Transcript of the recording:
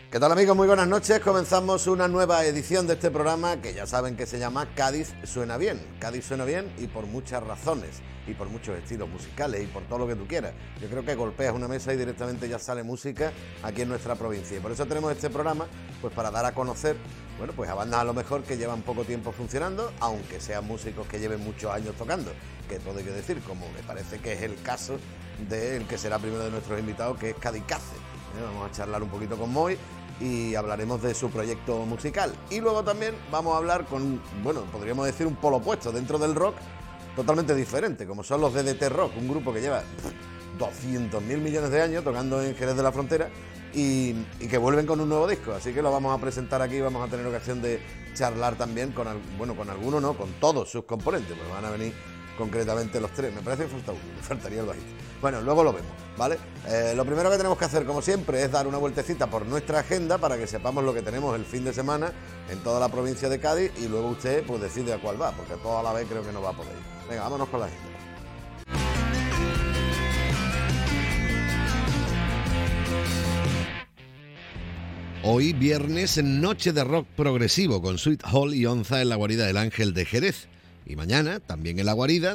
¿Qué tal, amigos? Muy buenas noches. Comenzamos una nueva edición de este programa que ya saben que se llama Cádiz suena bien. Cádiz suena bien y por muchas razones, y por muchos estilos musicales y por todo lo que tú quieras. Yo creo que golpeas una mesa y directamente ya sale música aquí en nuestra provincia. Y por eso tenemos este programa, pues para dar a conocer, bueno, pues a bandas a lo mejor que llevan poco tiempo funcionando, aunque sean músicos que lleven muchos años tocando, que todo hay que decir, como me parece que es el caso del que será primero de nuestros invitados, que es Cadicace. Vamos a charlar un poquito con Moy y hablaremos de su proyecto musical. Y luego también vamos a hablar con, bueno, podríamos decir un polo opuesto dentro del rock, totalmente diferente, como son los DDT Rock, un grupo que lleva 200.000 millones de años tocando en Jerez de la Frontera y que vuelven con un nuevo disco. Así que lo vamos a presentar aquí, vamos a tener ocasión de charlar también con algunos, no, con todos sus componentes, pues van a venir concretamente los tres. Me parece que falta uno, me faltaría el bajito. Bueno, luego lo vemos, ¿vale? Lo primero que tenemos que hacer, como siempre, es dar una vueltecita por nuestra agenda para que sepamos lo que tenemos el fin de semana en toda la provincia de Cádiz y luego usted pues decide a cuál va, porque toda la vez creo que no va a poder ir. Venga, vámonos con la agenda. Hoy, viernes, noche de rock progresivo con Sweet Hall y Onza en la guarida del Ángel de Jerez. Y mañana, también en la guarida,